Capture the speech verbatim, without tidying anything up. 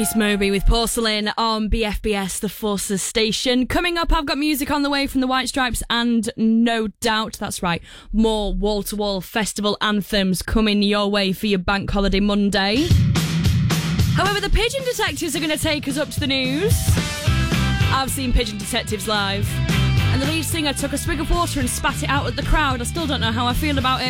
It's Moby with Porcelain on B F B S, the Forces station. Coming up, I've got music on the way from the White Stripes and no doubt, that's right, more wall-to-wall festival anthems coming your way for your Bank Holiday Monday. However, the Pigeon Detectives are going to take us up to the news. I've seen Pigeon Detectives live, and the lead singer took a swig of water and spat it out at the crowd. I still don't know how I feel about it.